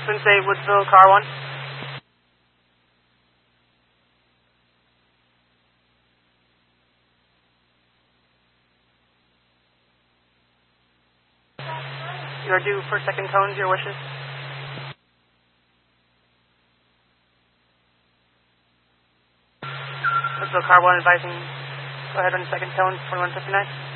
Wednesday, Woodsville, car 1. You are due for second cones, your wishes. Woodsville, car 1 advising, go ahead on second cones, 2159.